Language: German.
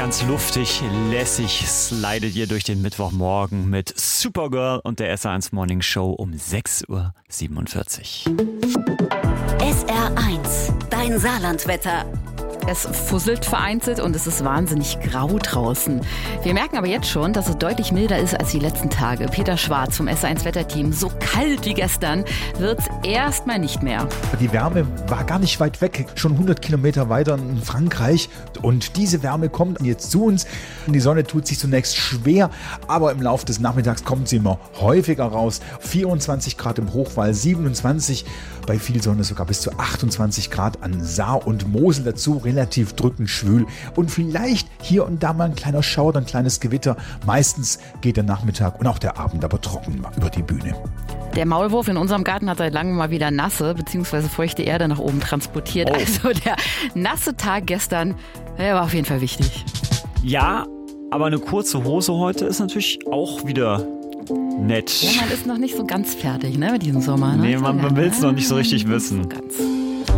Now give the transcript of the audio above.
ganz luftig, lässig slidet ihr durch den Mittwochmorgen mit Supergirl und der SR1 Morning Show um 6:47 Uhr. SR1, dein Saarlandwetter. Es fusselt vereinzelt und es ist wahnsinnig grau draußen. Wir merken aber jetzt schon, dass es deutlich milder ist als die letzten Tage. Peter Schwarz vom SR1-Wetterteam. So kalt wie gestern wird's erstmal nicht mehr. Die Wärme war gar nicht weit weg, schon 100 Kilometer weiter in Frankreich. Und diese Wärme kommt jetzt zu uns. Die Sonne tut sich zunächst schwer, aber im Laufe des Nachmittags kommt sie immer häufiger raus. 24 Grad im Hochwall, 27 bei viel Sonne, sogar bis zu 28 Grad an Saar und Mosel. Dazu relativ drückend schwül und vielleicht hier und da mal ein kleiner Schauer, ein kleines Gewitter. Meistens geht der Nachmittag und auch der Abend aber trocken über die Bühne. Der Maulwurf in unserem Garten hat seit langem mal wieder nasse bzw. feuchte Erde nach oben transportiert. Oh. Also der nasse Tag gestern, der war auf jeden Fall wichtig. Ja, aber eine kurze Hose heute ist natürlich auch wieder nett. Ja, man ist noch nicht so ganz fertig, ne, mit diesem Sommer. Ne? Nee, man will es noch nicht so richtig Nicht wissen. so ganz.